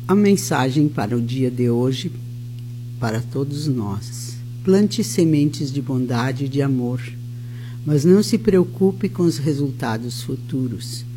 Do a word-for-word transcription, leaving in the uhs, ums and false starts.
A mensagem para o dia de hoje, para todos nós: plante sementes de bondade e de amor, mas não se preocupe com os resultados futuros.